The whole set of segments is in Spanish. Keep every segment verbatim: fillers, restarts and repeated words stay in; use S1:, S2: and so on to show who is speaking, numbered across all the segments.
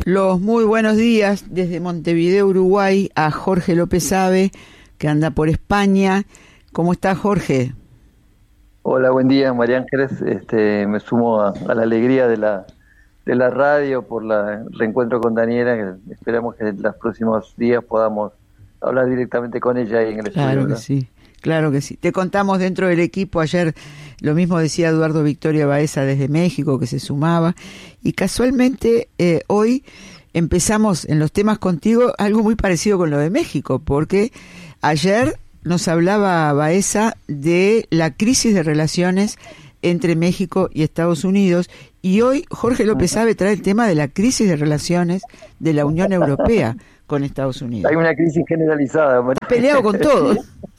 S1: Los muy buenos días desde Montevideo, Uruguay, a Jorge López Abe, que anda por España. ¿Cómo está, Jorge?
S2: Hola, buen día, María Ángeles. Este, me sumo a, a la alegría de la de la radio por la, el reencuentro con Daniela, que esperamos que en los próximos días podamos hablar directamente con ella ahí en el estudio,
S1: Claro que
S2: ¿verdad?
S1: sí, claro que sí. Te contamos dentro del equipo ayer, lo mismo decía Eduardo Victoria Baeza desde México, que se sumaba, y casualmente eh, hoy empezamos en los temas contigo algo muy parecido con lo de México, porque ayer nos hablaba Baeza de la crisis de relaciones entre México y Estados Unidos, y hoy Jorge López Abe trae el tema de la crisis de relaciones de la Unión Europea con Estados Unidos.
S2: Hay una crisis generalizada, María.
S1: Peleado con todo.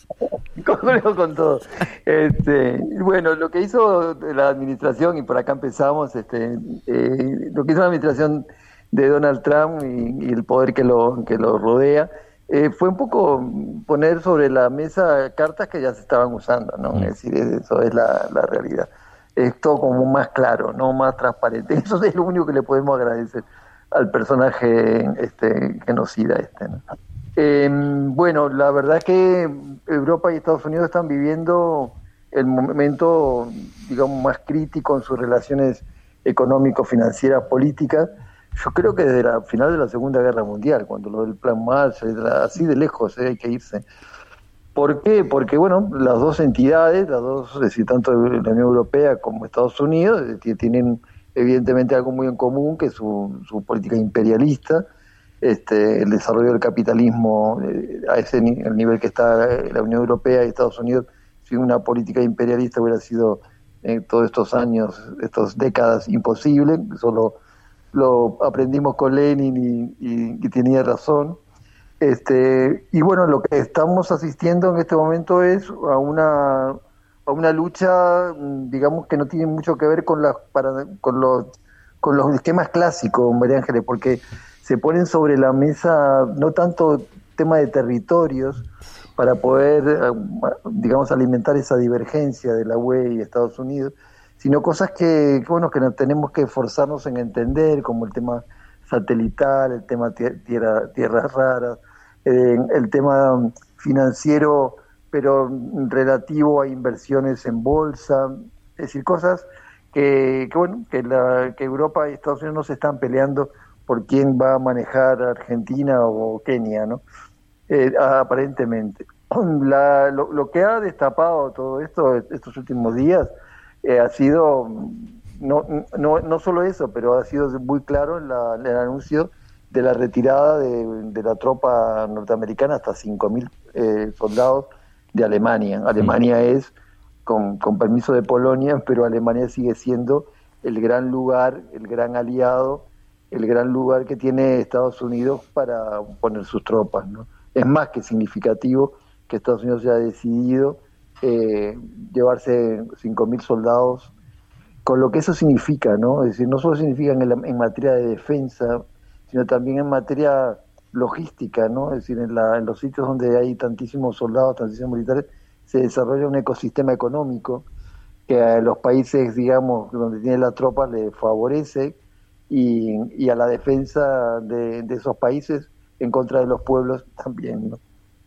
S2: Con, con todo. Este, bueno, lo que hizo la administración, y por acá empezamos, este, eh, lo que hizo la administración de Donald Trump y, y el poder que lo, que lo rodea, eh, fue un poco poner sobre la mesa cartas que ya se estaban usando, ¿no? Es decir, eso es la, la realidad. Es todo como más claro, no más transparente. Eso es lo único que le podemos agradecer al personaje este, genocida este, ¿no? Eh, bueno, la verdad es que Europa y Estados Unidos están viviendo el momento, digamos, más crítico en sus relaciones económico-financieras, políticas. Yo creo que desde la final de la Segunda Guerra Mundial, cuando lo del Plan Marshall, así de lejos eh, hay que irse. ¿Por qué? Porque, bueno, las dos entidades, las dos, es decir, tanto la Unión Europea como Estados Unidos, es decir, tienen evidentemente algo muy en común, que es su, su política imperialista. Este, el desarrollo del capitalismo eh, a ese ni- el nivel que está la Unión Europea y Estados Unidos, sin una política imperialista hubiera sido eh, todos estos años, estas décadas imposible. Eso lo aprendimos con Lenin y, y, y tenía razón. Este, y bueno, lo que estamos asistiendo en este momento es a una, a una lucha, digamos, que no tiene mucho que ver con, las, para, con, los, con los esquemas clásicos, María Ángeles, porque se ponen sobre la mesa no tanto tema de territorios para poder, digamos, alimentar esa divergencia de la U E y Estados Unidos, sino cosas que, que, bueno, que tenemos que esforzarnos en entender, como el tema satelital, el tema tierra, tierras raras, eh, el tema financiero, pero relativo a inversiones en bolsa, es decir, cosas que, que bueno, que, la, que Europa y Estados Unidos no se están peleando por quién va a manejar Argentina o Kenia, ¿no? Eh, aparentemente. La, lo, lo que ha destapado todo esto estos últimos días eh, ha sido, no, no, no solo eso, pero ha sido muy claro la, el anuncio de la retirada de, de la tropa norteamericana, hasta cinco mil eh, soldados de Alemania. Alemania mm. es, con, con permiso de Polonia, pero Alemania sigue siendo el gran lugar, el gran aliado, el gran lugar que tiene Estados Unidos para poner sus tropas, ¿no? Es más que significativo que Estados Unidos haya decidido eh, llevarse cinco mil soldados, con lo que eso significa, ¿no? Es decir, no solo significa en, el, en materia de defensa, sino también en materia logística, ¿no? Es decir, en, la, en los sitios donde hay tantísimos soldados, tantísimos militares, se desarrolla un ecosistema económico que a los países, digamos, donde tiene las tropas les favorece, y, y a la defensa de, de esos países en contra de los pueblos también, ¿no?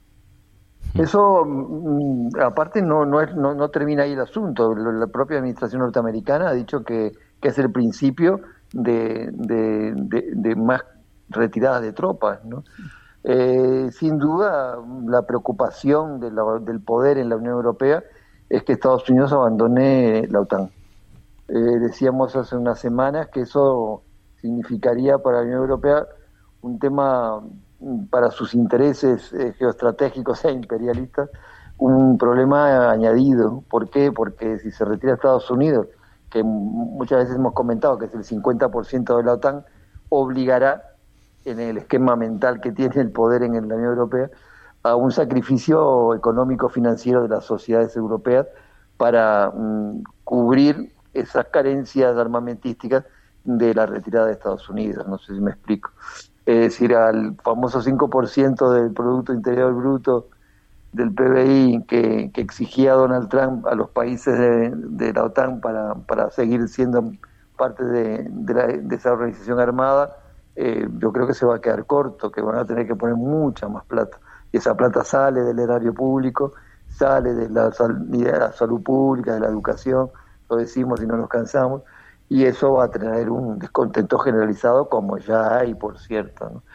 S2: Eso, mm, aparte, no no, es, no no termina ahí el asunto. La propia administración norteamericana ha dicho que, que es el principio de, de, de, de más retiradas de tropas, ¿no? Eh, sin duda, la preocupación de la, del poder en la Unión Europea es que Estados Unidos abandone la OTAN. Eh, decíamos hace unas semanas que eso significaría para la Unión Europea un tema, para sus intereses eh, geoestratégicos e imperialistas, un problema añadido. ¿Por qué? Porque si se retira Estados Unidos, que muchas veces hemos comentado que es el cincuenta por ciento de la OTAN, obligará, en el esquema mental que tiene el poder en la Unión Europea, a un sacrificio económico-financiero de las sociedades europeas para um, cubrir esas carencias armamentísticas de la retirada de Estados Unidos. No sé si me explico. Es decir, al famoso cinco por ciento del Producto Interior Bruto del P B I que, que exigía Donald Trump a los países de, de la OTAN para, para seguir siendo parte de, de, la, de esa organización armada, eh, yo creo que se va a quedar corto, que van a tener que poner mucha más plata. Y esa plata sale del erario público, sale de la, sal, de la salud pública, de la educación, lo decimos y no nos cansamos, y eso va a tener un descontento generalizado, como ya hay, por cierto, ¿no?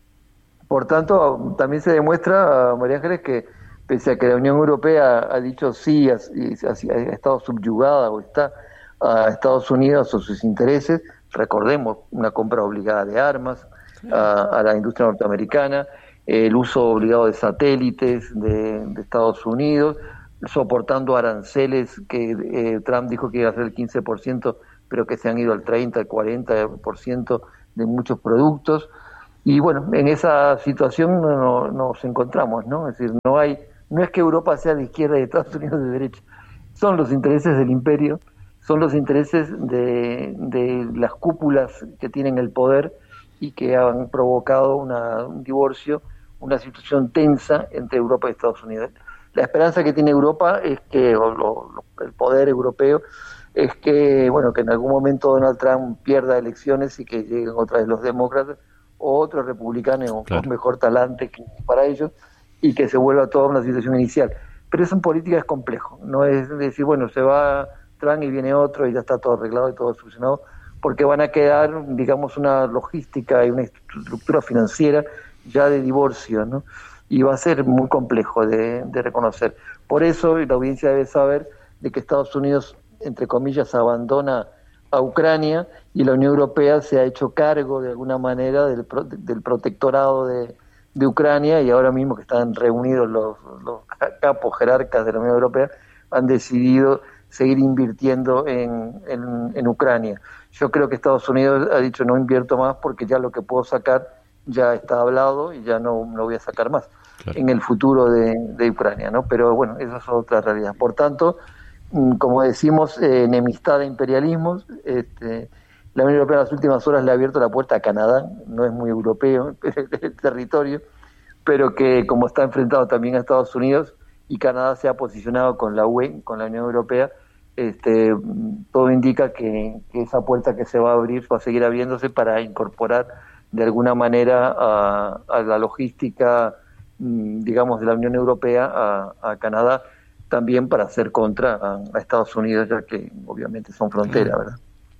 S2: Por tanto, también se demuestra, María Ángeles, que pese a que la Unión Europea ha dicho sí, ha, ha estado subyugada o está a Estados Unidos o sus intereses, recordemos una compra obligada de armas a, a la industria norteamericana, el uso obligado de satélites de, de Estados Unidos, soportando aranceles que eh, Trump dijo que iba a ser el quince por ciento, pero que se han ido al treinta, al cuarenta por ciento de muchos productos. Y bueno, en esa situación no, no, nos encontramos, ¿no? Es decir, no hay, no es que Europa sea de izquierda y Estados Unidos de derecha, son los intereses del imperio, son los intereses de, de las cúpulas que tienen el poder y que han provocado una, un divorcio, una situación tensa entre Europa y Estados Unidos. La esperanza que tiene Europa es que, o lo, lo, el poder europeo, es que, bueno, que en algún momento Donald Trump pierda elecciones y que lleguen otra vez los demócratas o otros republicanos claro. con mejor talante que para ellos, y que se vuelva toda una situación inicial. Pero eso en política es complejo, no es decir, bueno, se va Trump y viene otro y ya está todo arreglado y todo solucionado, porque van a quedar, digamos, una logística y una estructura financiera ya de divorcio, ¿no? Y va a ser muy complejo de, de reconocer. Por eso la audiencia debe saber de que Estados Unidos, entre comillas, abandona a Ucrania y la Unión Europea se ha hecho cargo de alguna manera del, pro, del protectorado de, de Ucrania, y ahora mismo que están reunidos los, los capos jerarcas de la Unión Europea han decidido seguir invirtiendo en, en, en Ucrania. Yo creo que Estados Unidos ha dicho no invierto más porque ya lo que puedo sacar ya está hablado y ya no, no voy a sacar más claro. en el futuro de, de Ucrania, ¿no? Pero bueno, esa es otra realidad. Por tanto, como decimos, eh, enemistad de imperialismos. Este, la Unión Europea en las últimas horas le ha abierto la puerta a Canadá, no es muy europeo el territorio, pero que como está enfrentado también a Estados Unidos y Canadá se ha posicionado con la U E, con la Unión Europea, este, todo indica que, que esa puerta que se va a abrir va a seguir abriéndose para incorporar de alguna manera a, a la logística, digamos, de la Unión Europea a, a Canadá, también para hacer contra a, a Estados Unidos, ya que obviamente son frontera, ¿verdad?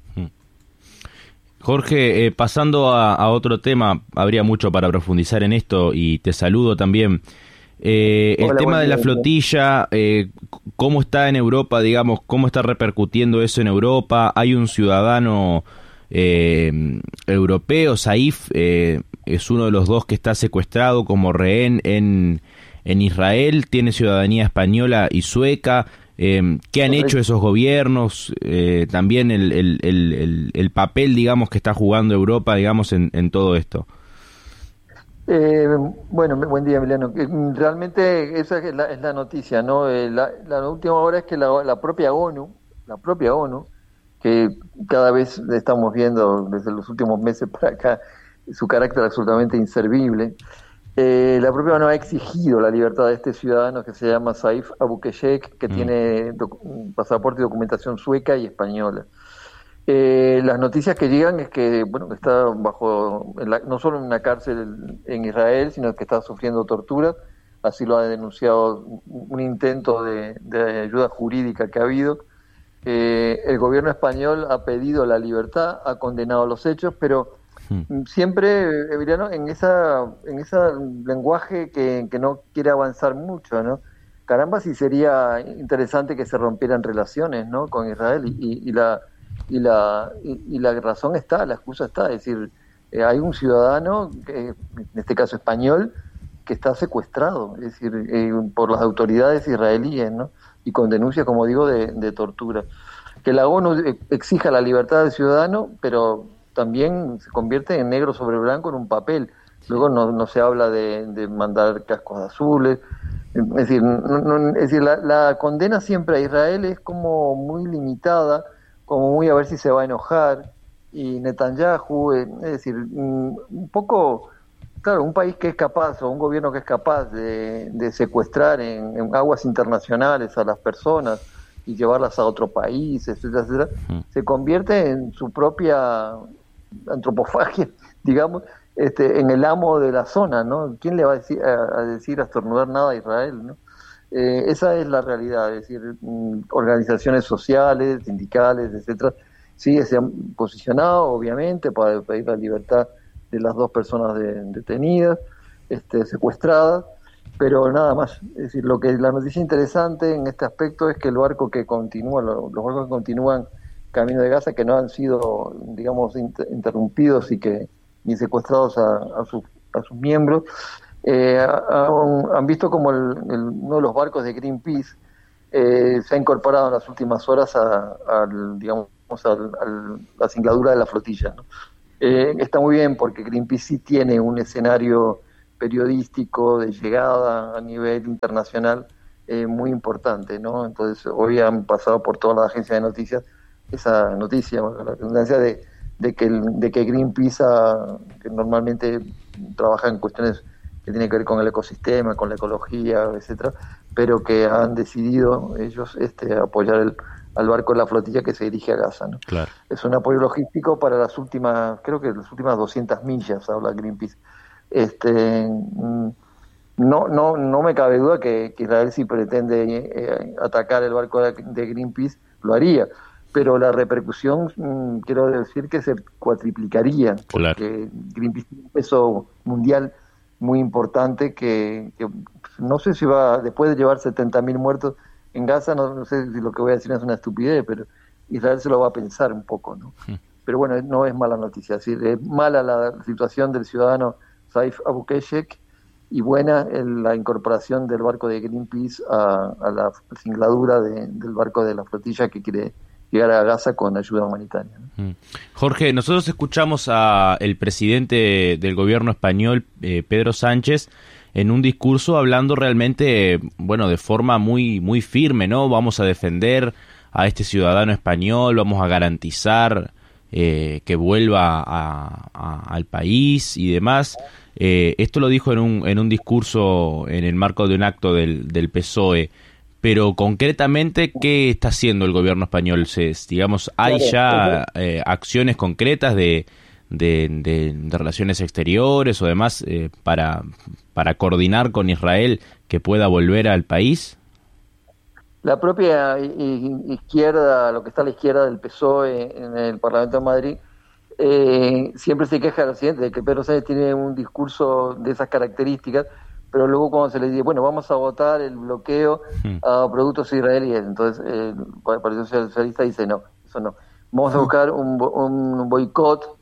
S3: Jorge, eh, pasando a, a otro tema, habría mucho para profundizar en esto y te saludo también. Eh, el Hola, tema de la flotilla, eh, ¿cómo está en Europa, digamos, cómo está repercutiendo eso en Europa? Hay un ciudadano eh, europeo, Saif, eh, es uno de los dos que está secuestrado como rehén en, en Israel, tiene ciudadanía española y sueca. Eh, ¿Qué han hecho esos gobiernos? Eh, también el, el, el, el papel, digamos, que está jugando Europa, digamos, en, en todo esto.
S2: Eh, bueno, buen día, Emiliano. Realmente esa es la, es la noticia, ¿no? Eh, la, la última hora es que la, la propia ONU, la propia ONU, que cada vez estamos viendo desde los últimos meses para acá su carácter absolutamente inservible, eh, la propia ONU ha exigido la libertad de este ciudadano que se llama Saif Abukeshek, que mm. tiene doc- pasaporte y documentación sueca y española. Eh, las noticias que llegan es que bueno que está bajo en la, no solo en una cárcel en Israel, sino que está sufriendo torturas. Así lo ha denunciado un intento de, de ayuda jurídica que ha habido. Eh, el gobierno español ha pedido la libertad, ha condenado los hechos, pero hmm. siempre, Emiliano, en esa en ese lenguaje que, que no quiere avanzar mucho, ¿no? Caramba, si sería interesante que se rompieran relaciones, ¿no? Con Israel y, y, y la Y la y, y la razón está, la excusa está, es decir, eh, hay un ciudadano, que, en este caso español, que está secuestrado, es decir, eh, por las autoridades israelíes, ¿no? Y con denuncias, como digo, de, de tortura. Que la ONU exija la libertad del ciudadano, pero también se convierte en negro sobre blanco en un papel. Luego no, no se habla de, de mandar cascos azules. Es decir, no, no, es decir la, la condena siempre a Israel es como muy limitada, como muy a ver si se va a enojar, y Netanyahu, eh, es decir, un, un poco, claro, un país que es capaz, o un gobierno que es capaz de, de secuestrar en, en aguas internacionales a las personas y llevarlas a otro país, etcétera, etcétera, uh-huh. se convierte en su propia antropofagia, digamos, este, en el amo de la zona, ¿no? ¿Quién le va a decir a, a decir a estornudar nada a Israel, ¿no? Eh, esa es la realidad, es decir, organizaciones sociales, sindicales, etcétera, sí se han posicionado, obviamente, para pedir la libertad de las dos personas de, detenidas, este, secuestradas, pero nada más. Es decir, lo que la noticia interesante en este aspecto es que el barco que continúa, los, los barcos que continúan camino de Gaza, que no han sido, digamos, inter, interrumpidos y que ni secuestrados a, a, su, a sus miembros, eh, han, han visto como el, el, uno de los barcos de Greenpeace eh, se ha incorporado en las últimas horas a, a digamos, a, a la singladura de la flotilla, ¿no? Eh, está muy bien porque Greenpeace sí tiene un escenario periodístico de llegada a nivel internacional eh, muy importante, ¿no? Entonces hoy han pasado por todas las agencias de noticias esa noticia, la redundancia de, de que el, de que Greenpeace ha, que normalmente trabaja en cuestiones que tienen que ver con el ecosistema, con la ecología, etcétera, pero que han decidido ellos este apoyar el, al barco de la flotilla que se dirige a Gaza, ¿no?
S3: Claro. Es
S2: un apoyo logístico para las últimas, creo que las últimas doscientas millas, habla Greenpeace. Este, no, no, no me cabe duda que, que Israel, si pretende eh, atacar el barco de, de Greenpeace, lo haría. Pero la repercusión, mmm, quiero decir que se cuatriplicaría, porque claro. Greenpeace tiene un peso mundial muy importante que, que no sé si va, después de llevar setenta mil muertos en Gaza, no, no sé si lo que voy a decir es una estupidez, pero Israel se lo va a pensar un poco, ¿no? Sí. Pero bueno, no es mala noticia, es decir, es mala la situación del ciudadano Saif Abu Keshek y buena el, la incorporación del barco de Greenpeace a, a la singladura de, del barco de la flotilla que quiere llegar a Gaza con ayuda humanitaria, ¿no?
S3: Jorge, nosotros escuchamos a el presidente del gobierno español, eh, Pedro Sánchez, en un discurso hablando realmente, bueno, de forma muy muy firme, ¿no? Vamos a defender a este ciudadano español, vamos a garantizar eh, que vuelva a, a, al país y demás. Eh, esto lo dijo en un en un discurso en el marco de un acto del, del P S O E. Pero concretamente, ¿qué está haciendo el gobierno español? Se, digamos, ¿hay ya eh, acciones concretas de, de, de, de relaciones exteriores o demás eh, para, para coordinar con Israel que pueda volver al país?
S2: La propia izquierda, lo que está a la izquierda del P S O E en el Parlamento de Madrid, eh, siempre se queja de lo siguiente, de que Pedro Sánchez tiene un discurso de esas características, pero luego cuando se le dice, bueno, vamos a votar el bloqueo a productos israelíes, entonces eh, el Partido Socialista dice, no, eso no. Vamos a buscar un, un boicot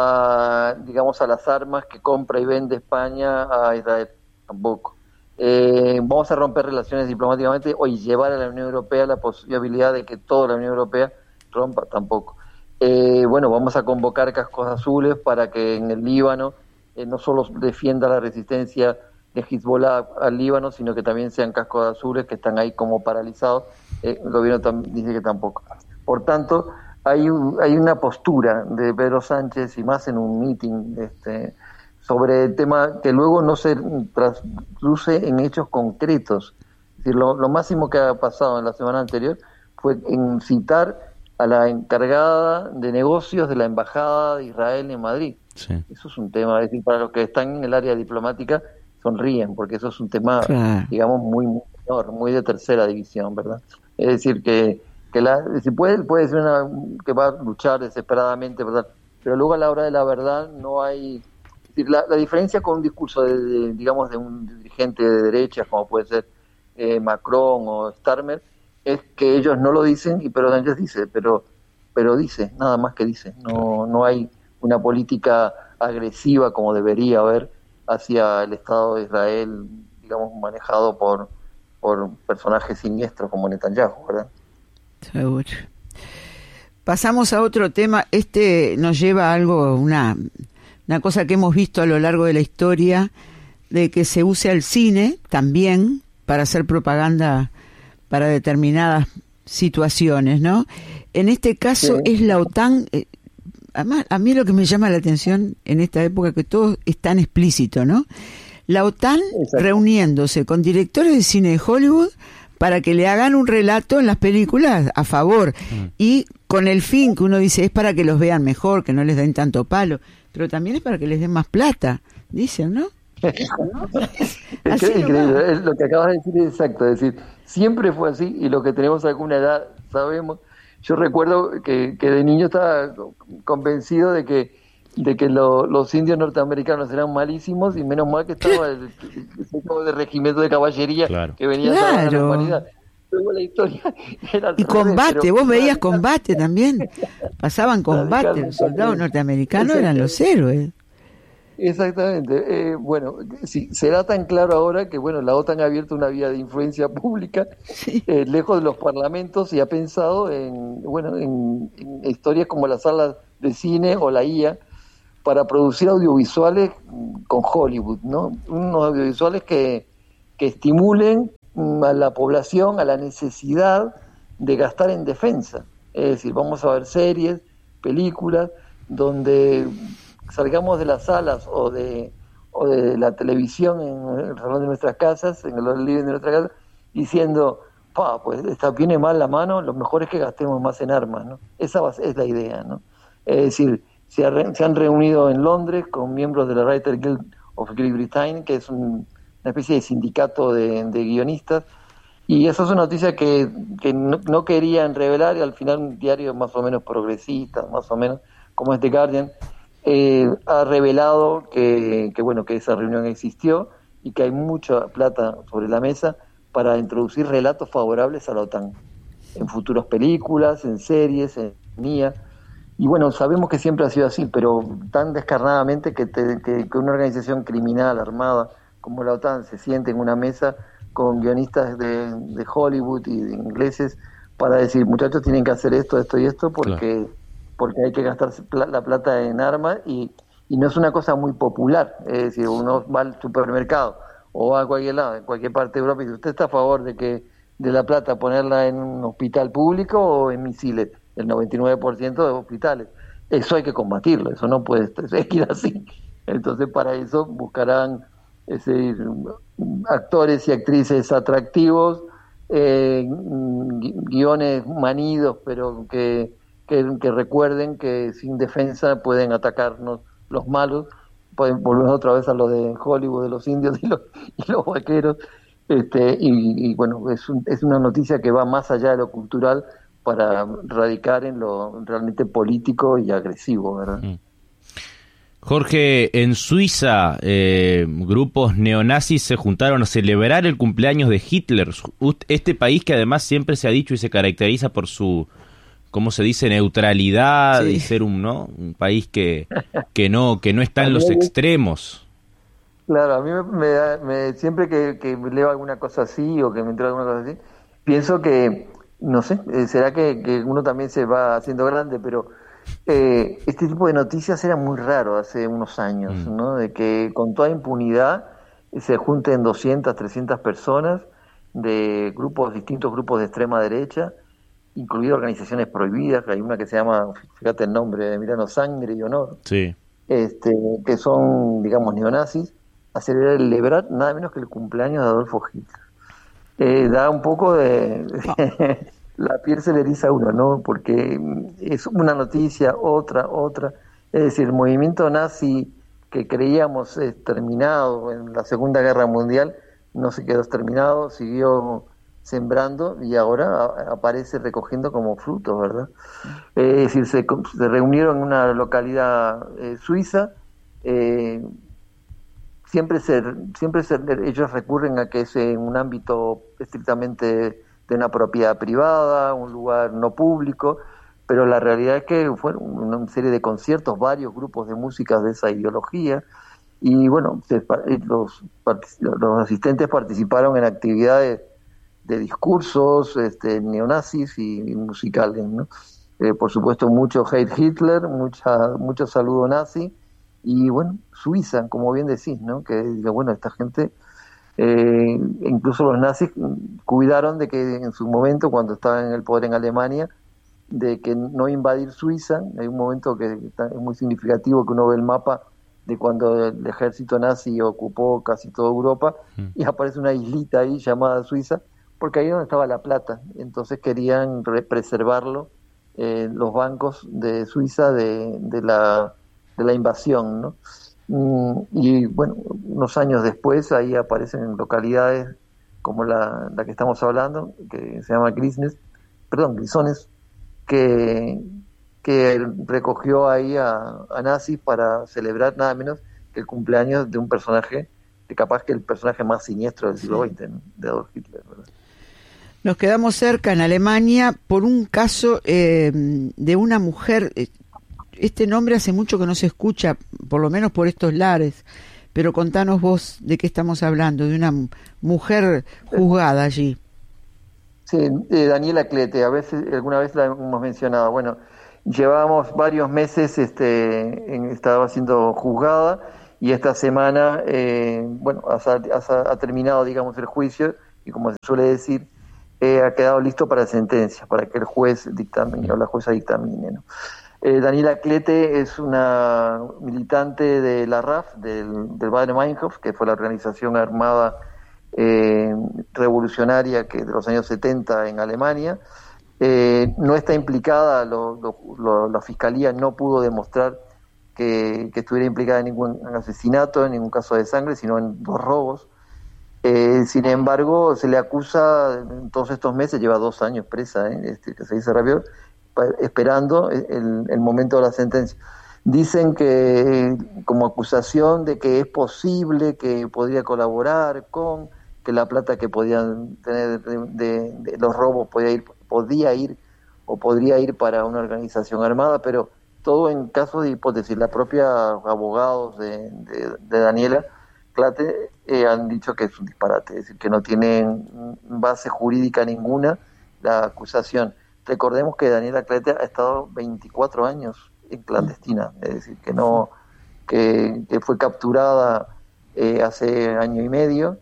S2: a, digamos, a las armas que compra y vende España a Israel, tampoco. Eh, vamos a romper relaciones diplomáticamente o llevar a la Unión Europea la posibilidad de que toda la Unión Europea rompa, tampoco. Eh, bueno, vamos a convocar cascos azules para que en el Líbano eh, no solo defienda la resistencia de Hezbollah al Líbano, sino que también sean cascos azules que están ahí como paralizados. Eh, el gobierno tam- dice que tampoco. Por tanto, hay un, hay una postura de Pedro Sánchez, y más en un meeting, este, sobre el tema que luego no se trasluce en hechos concretos. Es decir, lo, lo máximo que ha pasado en la semana anterior fue incitar a la encargada de negocios de la Embajada de Israel en Madrid. Sí. Eso es un tema, es decir, para los que están en el área diplomática, sonríen, porque eso es un tema, claro, digamos, muy menor, muy de tercera división, ¿verdad? Es decir, que, que la, si puede, puede ser una que va a luchar desesperadamente, ¿verdad? Pero luego a la hora de la verdad no hay... Es decir, la, la diferencia con un discurso, de, de, digamos, de un dirigente de derecha, como puede ser eh, Macron o Starmer, es que ellos no lo dicen, y Pedro Sánchez dice, pero, pero dice, nada más que dice. No, no hay una política agresiva como debería haber hacia el Estado de Israel, digamos, manejado por por personajes siniestros como Netanyahu, ¿verdad?
S1: Seguro. Pasamos a otro tema. Este nos lleva a algo, una, una cosa que hemos visto a lo largo de la historia, de que se use al cine también para hacer propaganda para determinadas situaciones, ¿no? En este caso sí. Es la OTAN. Eh, Además, a mí lo que me llama la atención en esta época que todo es tan explícito, ¿no? La OTAN Exacto. reuniéndose con directores de cine de Hollywood para que le hagan un relato en las películas a favor, mm. y con el fin que uno dice es para que los vean mejor, que no les den tanto palo, pero también es para que les den más plata, dicen, ¿no?
S2: Es increíble, es lo que acabas de decir es exacto, es decir, siempre fue así, y los que tenemos alguna edad sabemos. Yo recuerdo que, que de niño estaba convencido de que de que lo, los indios norteamericanos eran malísimos, y menos mal que estaba el, el, el de regimiento de caballería, claro, que venía
S1: claro.
S2: a salvar a la humanidad. Luego la historia era
S1: y combate, revés, vos veías combate también, pasaban combate, los soldados norteamericanos eran los héroes.
S2: Exactamente. Eh, bueno, sí, será tan claro ahora que bueno, la OTAN ha abierto una vía de influencia pública, sí, eh, lejos de los parlamentos, y ha pensado en bueno en, en historias como las salas de cine o la I A para producir audiovisuales con Hollywood, ¿no? Unos audiovisuales que, que estimulen a la población a la necesidad de gastar en defensa. Es decir, vamos a ver series, películas, donde salgamos de las salas o de o de la televisión en el salón de nuestras casas, en el living de nuestra casa, diciendo, pa, pues esta viene mal la mano, lo mejor es que gastemos más en armas, ¿no? Esa es la idea, ¿no? Es decir, se, ha, se han reunido en Londres con miembros de la Writers Guild of Great Britain, que es un, una especie de sindicato de, de guionistas, y esa es una noticia que, que no, no querían revelar, y al final un diario más o menos progresista, más o menos, como es The Guardian, eh, ha revelado que, que bueno que esa reunión existió y que hay mucha plata sobre la mesa para introducir relatos favorables a la OTAN en futuras películas, en series, en I A. Y bueno, sabemos que siempre ha sido así, pero tan descarnadamente que, te, que, que una organización criminal armada como la OTAN se siente en una mesa con guionistas de, de Hollywood y de ingleses para decir, muchachos, tienen que hacer esto, esto y esto, porque, claro, porque hay que gastar la plata en armas, y, y no es una cosa muy popular. Es decir, uno va al supermercado o va a cualquier lado, en cualquier parte de Europa, y dice, ¿usted está a favor de que de la plata ponerla en un hospital público o en misiles? El noventa y nueve por ciento de hospitales. Eso hay que combatirlo, eso no puede ir así. Entonces, para eso buscarán ese, actores y actrices atractivos, eh, guiones manidos, pero que, que, que recuerden que sin defensa pueden atacarnos los malos. Pueden volver otra vez a lo de Hollywood, de los indios y los, y los vaqueros. Este, y, y bueno, es, un, es una noticia que va más allá de lo cultural, para radicar en lo realmente político y agresivo, ¿verdad?
S3: Jorge, en Suiza, eh, grupos neonazis se juntaron a celebrar el cumpleaños de Hitler, este país que además siempre se ha dicho y se caracteriza por su, ¿cómo se dice?, neutralidad, sí, y ser un, ¿no?, un país que, que no que no está en los extremos.
S2: Claro, a mí me, me, me siempre que, que leo alguna cosa así o que me entero alguna cosa así, pienso que no sé, eh, será que, que uno también se va haciendo grande, pero eh, este tipo de noticias era muy raro hace unos años, mm. ¿no? De que con toda impunidad se junten doscientas, trescientas personas de grupos, distintos grupos de extrema derecha, incluidas organizaciones prohibidas, que hay una que se llama, fíjate el nombre, Mirano, Sangre y Honor,
S3: sí, este,
S2: que son, digamos, neonazis, a celebrar nada menos que el cumpleaños de Adolfo Hitler. Eh, da un poco de, de la piel se le eriza a uno, ¿no? Porque es una noticia, otra, otra. Es decir, el movimiento nazi que creíamos exterminado en la Segunda Guerra Mundial no se quedó exterminado, siguió sembrando y ahora a, aparece recogiendo como frutos, ¿verdad? Eh, es decir, se, se reunieron en una localidad eh, suiza. Eh, Siempre, se, siempre se, ellos recurren a que es en un ámbito estrictamente de una propiedad privada, un lugar no público, pero la realidad es que fueron una serie de conciertos, varios grupos de música de esa ideología, y bueno, se, los, los asistentes participaron en actividades de discursos este, neonazis y, y musicales, ¿no? Eh, por supuesto, mucho hate Hitler, mucha, mucho saludo nazi. Y bueno, Suiza, como bien decís, ¿no? Que bueno, esta gente, eh, incluso los nazis cuidaron de que en su momento, cuando estaban en el poder en Alemania, de que no invadir Suiza. Hay un momento que es muy significativo, que uno ve el mapa de cuando el ejército nazi ocupó casi toda Europa, mm. y aparece una islita ahí llamada Suiza. porque ahí es donde estaba la plata, entonces querían preservarlo, eh, los bancos de Suiza de, de, la, de la invasión, ¿no? Y bueno, unos años después ahí aparecen localidades como la, la que estamos hablando, que se llama Grisnes, perdón, Grisones, que, que recogió ahí a, a nazis para celebrar nada menos que el cumpleaños de un personaje, de capaz que el personaje más siniestro del siglo veinte, ¿no? De Adolf Hitler, ¿verdad?
S1: Nos quedamos cerca en Alemania por un caso eh, de una mujer. Este nombre hace mucho que no se escucha, por lo menos por estos lares, pero contanos vos de qué estamos hablando, de una mujer juzgada allí.
S2: Sí, eh, Daniela Klette, a veces, alguna vez la hemos mencionado. Bueno, llevábamos varios meses, este, en, estaba siendo juzgada, y esta semana, eh, bueno, ha, ha, ha terminado, digamos, el juicio, y como se suele decir, eh, ha quedado listo para sentencia, para que el juez dictamine, o la jueza dictamine, ¿no? Eh, Daniela Klette es una militante de la R A F, del, del Baader-Meinhof, que fue la organización armada eh, revolucionaria que de los años setenta en Alemania. Eh, no está implicada, lo, lo, lo, la fiscalía no pudo demostrar que, que estuviera implicada en ningún asesinato, en ningún caso de sangre, sino en dos robos. Eh, sin embargo, se le acusa en todos estos meses, lleva dos años presa, ¿eh? este, que se dice rápido, esperando el, el momento de la sentencia. Dicen que como acusación de que es posible que podría colaborar con, que la plata que podían tener de, de, de los robos podía ir, podía ir o podría ir para una organización armada, pero todo en caso de hipótesis. La propia abogados de, de, de Daniela Klette eh, han dicho que es un disparate, es decir, que no tienen base jurídica ninguna la acusación. Recordemos que Daniela Klette ha estado veinticuatro años en clandestina, es decir, que no que, que fue capturada eh, hace año y medio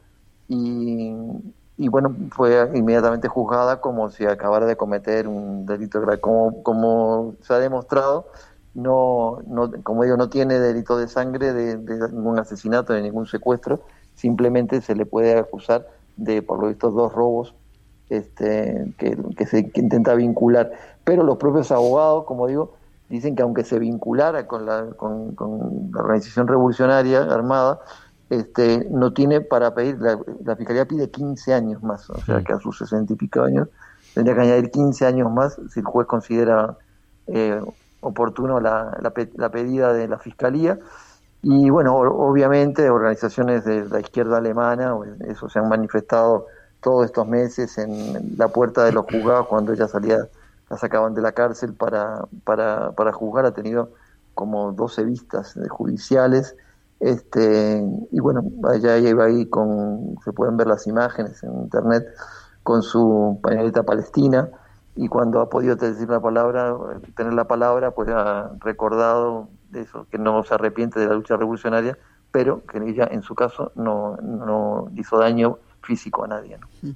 S2: y, y bueno, fue inmediatamente juzgada como si acabara de cometer un delito grave. Como, como se ha demostrado, no, no, como digo, no tiene delito de sangre, de, de ningún asesinato, de ningún secuestro, simplemente se le puede acusar de, por lo visto, dos robos Este, que, que se que intenta vincular, pero los propios abogados, como digo, dicen que aunque se vinculara con la, con, con la organización revolucionaria armada, este, no tiene para pedir, la, la fiscalía pide quince años más, o sea que a sus sesenta y pico años tendría que añadir quince años más si el juez considera eh, oportuno la, la, la pedida de la fiscalía. Y bueno, obviamente organizaciones de la izquierda alemana, eso se han manifestado todos estos meses en la puerta de los juzgados cuando ella salía, la sacaban de la cárcel para, para, para juzgar. Ha tenido como doce vistas judiciales, este, y bueno, ella iba ahí con, se pueden ver las imágenes en internet, con su pañoleta palestina, y cuando ha podido decir la palabra, tener la palabra, pues ha recordado eso, que no se arrepiente de la lucha revolucionaria, pero que ella en su caso no, no hizo daño físico a nadie, ¿no?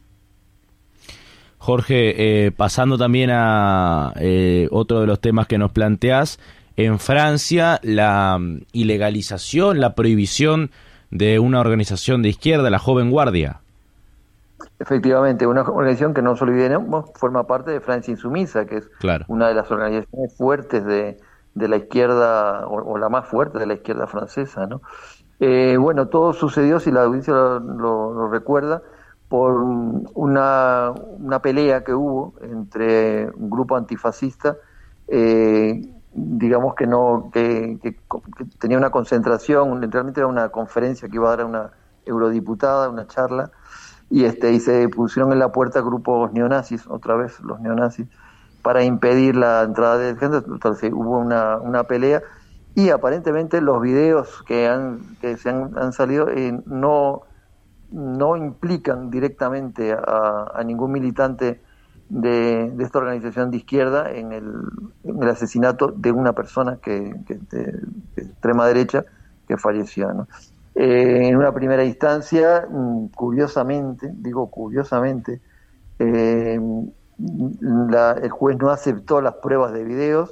S3: Jorge, eh, pasando también a eh, otro de los temas que nos planteás, en Francia la ilegalización, la prohibición de una organización de izquierda, la Joven Guardia.
S2: Efectivamente, una organización que no solo olvidemos, forma parte de Francia Insumisa, que es claro. una de las organizaciones fuertes de, de la izquierda, o, o la más fuerte de la izquierda francesa, ¿no? Eh, bueno, todo sucedió, si la audiencia lo, lo, lo recuerda, por una, una pelea que hubo entre un grupo antifascista, eh, digamos que no que, que, que tenía una concentración, realmente era una conferencia que iba a dar a una eurodiputada, una charla, y este y se pusieron en la puerta grupos neonazis, otra vez los neonazis, para impedir la entrada de gente. Entonces hubo una, una pelea, y aparentemente los videos que han que se han, han salido eh, no no implican directamente a, a ningún militante de, de esta organización de izquierda en el, en el asesinato de una persona que, que de, de extrema derecha que falleció, ¿no? Eh, en una primera instancia, curiosamente, digo curiosamente, eh, la, el juez no aceptó las pruebas de videos,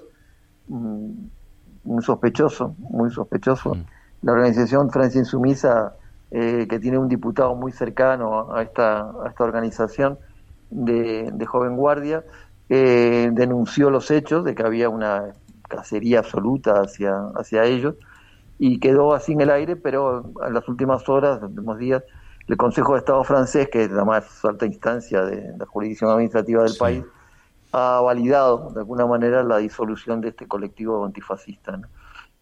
S2: muy sospechoso, muy sospechoso. La organización Francia Insumisa, eh, que tiene un diputado muy cercano a esta, a esta organización, de, de joven guardia, eh, denunció los hechos de que había una cacería absoluta hacia, hacia ellos, y quedó así en el aire, pero en las últimas horas, en los últimos días, el Consejo de Estado francés, que es la más alta instancia de la jurisdicción administrativa del sí. país, ha validado de alguna manera la disolución de este colectivo antifascista, ¿no?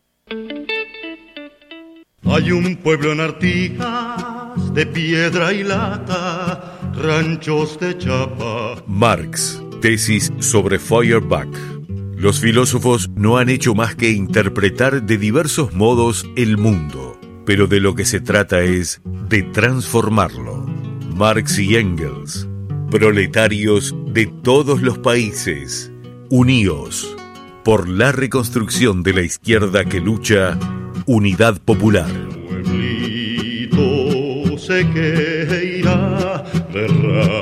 S4: Hay un pueblo en Artigas de piedra y lata, ranchos de chapa.
S5: Marx, tesis sobre Feuerbach. Los filósofos no han hecho más que interpretar de diversos modos el mundo, pero de lo que se trata es de transformarlo. Marx y Engels, proletarios de todos los países, uníos por la reconstrucción de la izquierda que lucha, Unidad Popular.
S4: El pueblito se que irá,